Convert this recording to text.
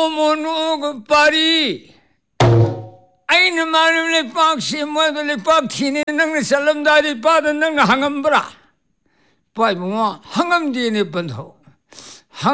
모모노 파리 아이는 말을 박시 뭐들 박히는 능 살람 다리 빠든 능 항암브라 빠이봉아 항암 뒤에 번호